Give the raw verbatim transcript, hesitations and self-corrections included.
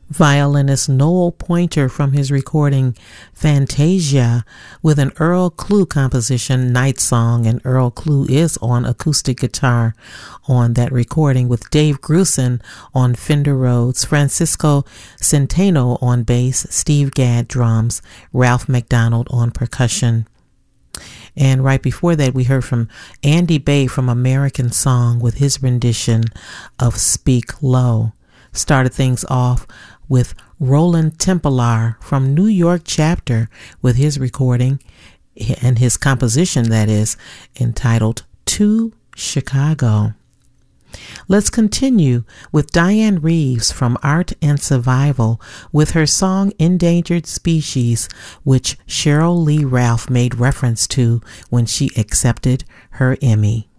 Violinist Noel Pointer from his recording Fantasia with an Earl Klugh composition, Night Song, and Earl Klugh is on acoustic guitar on that recording, with Dave Grusin on Fender Rhodes, Francisco Centeno on bass, Steve Gadd drums, Ralph McDonald on percussion. And right before that, we heard from Andy Bay from American Song with his rendition of Speak Low. Started things off with Roland Tempelar from New York Chapter with his recording and his composition, that is, entitled To Chicago. Let's continue with Diane Reeves from Art and Survival with her song Endangered Species, which Cheryl Lee Ralph made reference to when she accepted her Emmy.